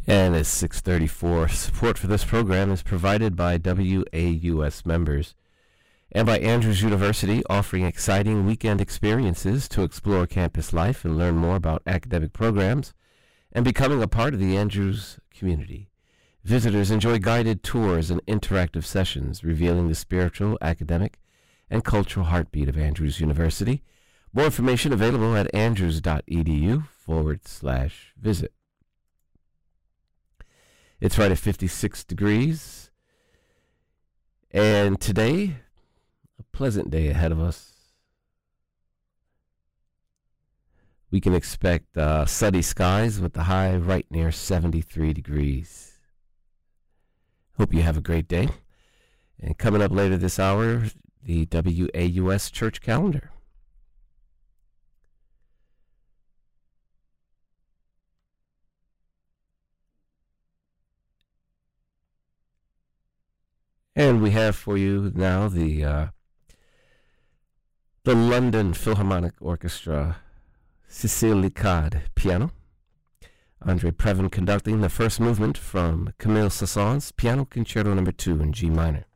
And it's 6:34. Support for this program is provided by WAUS members and by Andrews University, offering exciting weekend experiences to explore campus life and learn more about academic programs and becoming a part of the Andrews community. Visitors enjoy guided tours and interactive sessions revealing the spiritual, academic, and cultural heartbeat of Andrews University. More information available at andrews.edu/visit. It's right at 56 degrees. And today, a pleasant day ahead of us. We can expect sunny skies with the high right near 73 degrees. Hope you have a great day. And coming up later this hour, the WAUS church calendar. And we have for you now the London Philharmonic Orchestra, Cécile Licard, piano. Andre Previn conducting the first movement from Camille Saint-Saëns' Piano Concerto No. 2 in G minor.